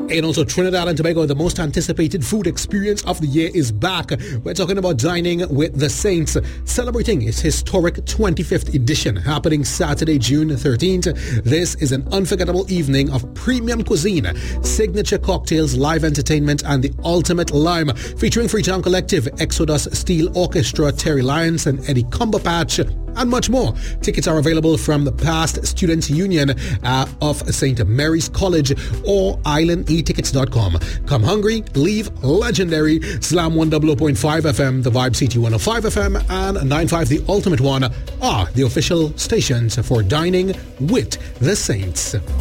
And also Trinidad and Tobago, the most anticipated food experience of the year is back. We're talking about Dining with the Saints, celebrating its historic 25th edition, happening Saturday, June 13th. This is an unforgettable evening of premium cuisine, signature cocktails, live entertainment, and the ultimate lime, featuring Freetown Collective, Exodus Steel Orchestra, Terry Lyons and Eddie Cumberpatch, and much more. Tickets are available from the Past Students Union of St. Mary's College or islandetickets.com. Come hungry, leave legendary. Slam 100.5 FM, the Vibe CT 105 FM, and 95 The Ultimate One are the official stations for Dining with the Saints.